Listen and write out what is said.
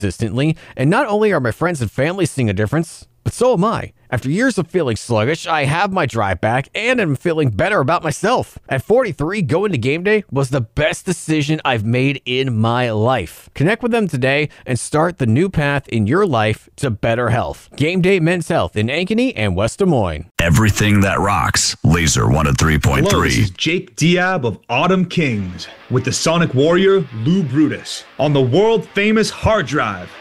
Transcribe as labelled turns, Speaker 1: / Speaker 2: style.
Speaker 1: consistently, and not only are my friends and family seeing a difference, but so am I. After years of feeling sluggish, I have my drive back and am feeling better about myself. At 43, going to game day was the best decision I've made in my life. Connect with them today and start the new path in your life to better health. Game Day Men's Health in Ankeny and West Des Moines.
Speaker 2: Everything that rocks. Laser 103.3.
Speaker 3: Hello, this is Jake Diab of Autumn Kings with the Sonic Warrior Lou Brutus on the world famous hard drive.